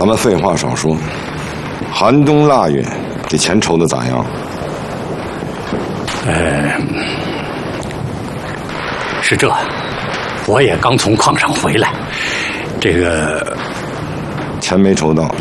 咱们废话少说，寒冬腊月，这钱筹的咋样？ 是这，我也刚从矿上回来，这个钱没筹到。